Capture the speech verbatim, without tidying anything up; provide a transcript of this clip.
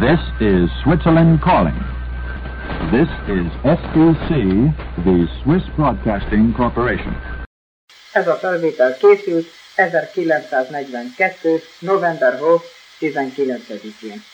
This is Switzerland calling. This is S B C, the Swiss Broadcasting Corporation. Ez a felvétel készült ezerkilencszáznegyvenkettő. november tizenkilencedikén.